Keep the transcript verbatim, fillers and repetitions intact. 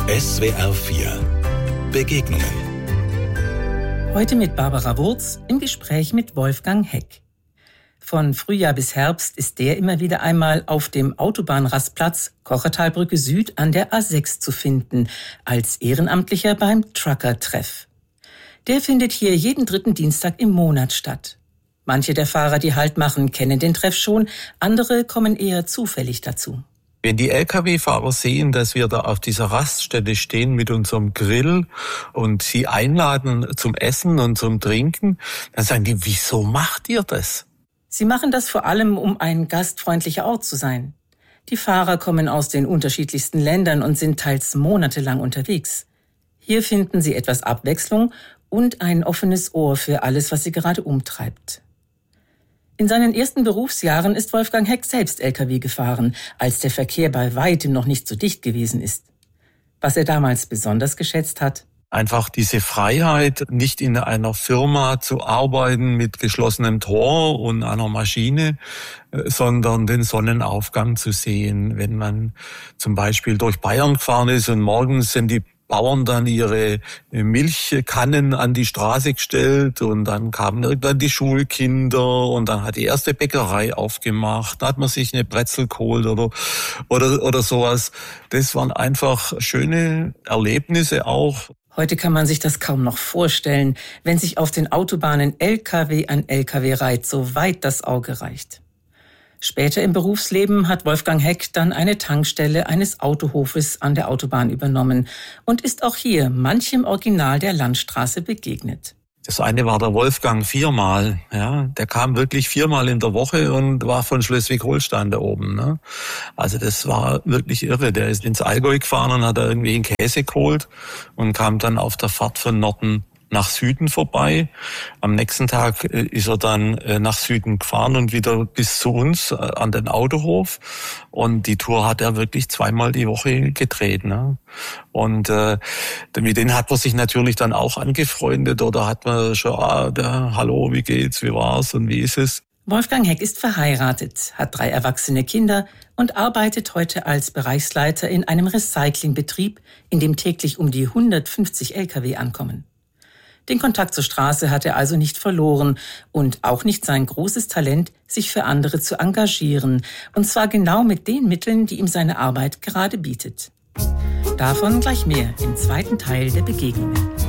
S W R vier Begegnungen. Heute mit Barbara Wurz im Gespräch mit Wolfgang Heck. Von Frühjahr bis Herbst ist der immer wieder einmal auf dem Autobahnrastplatz Kochertalbrücke Süd an der A sechs zu finden, als Ehrenamtlicher beim Trucker-Treff. Der findet hier jeden dritten Dienstag im Monat statt. Manche der Fahrer, die Halt machen, kennen den Treff schon, andere kommen eher zufällig dazu. Wenn die L K W-Fahrer sehen, dass wir da auf dieser Raststätte stehen mit unserem Grill und sie einladen zum Essen und zum Trinken, dann sagen die, wieso macht ihr das? Sie machen das vor allem, um ein gastfreundlicher Ort zu sein. Die Fahrer kommen aus den unterschiedlichsten Ländern und sind teils monatelang unterwegs. Hier finden sie etwas Abwechslung und ein offenes Ohr für alles, was sie gerade umtreibt. In seinen ersten Berufsjahren ist Wolfgang Heck selbst L K W gefahren, als der Verkehr bei weitem noch nicht so dicht gewesen ist. Was er damals besonders geschätzt hat: Einfach diese Freiheit, nicht in einer Firma zu arbeiten mit geschlossenem Tor und einer Maschine, sondern den Sonnenaufgang zu sehen. Wenn man zum Beispiel durch Bayern gefahren ist und morgens sind die Bauern dann ihre Milchkannen an die Straße gestellt und dann kamen irgendwann die Schulkinder und dann hat die erste Bäckerei aufgemacht, da hat man sich eine Brezel geholt oder, oder, oder sowas. Das waren einfach schöne Erlebnisse auch. Heute kann man sich das kaum noch vorstellen, wenn sich auf den Autobahnen L K W an L K W reiht, so weit das Auge reicht. Später im Berufsleben hat Wolfgang Heck dann eine Tankstelle eines Autohofes an der Autobahn übernommen und ist auch hier manchem Original der Landstraße begegnet. Das eine war der Wolfgang viermal, ja, der kam wirklich viermal in der Woche und war von Schleswig-Holstein da oben, ne? Also das war wirklich irre. Der ist ins Allgäu gefahren und hat da irgendwie einen Käse geholt und kam dann auf der Fahrt von Norden nach Süden vorbei. Am nächsten Tag ist er dann nach Süden gefahren und wieder bis zu uns an den Autohof. Und die Tour hat er wirklich zweimal die Woche gedreht, ne? Und äh, mit denen hat man sich natürlich dann auch angefreundet oder hat man schon, ah, der, hallo, wie geht's, wie war's und wie ist es? Wolfgang Heck ist verheiratet, hat drei erwachsene Kinder und arbeitet heute als Bereichsleiter in einem Recyclingbetrieb, in dem täglich um die hundertfünfzig L K W ankommen. Den Kontakt zur Straße hat er also nicht verloren und auch nicht sein großes Talent, sich für andere zu engagieren. Und zwar genau mit den Mitteln, die ihm seine Arbeit gerade bietet. Davon gleich mehr im zweiten Teil der Begegnungen.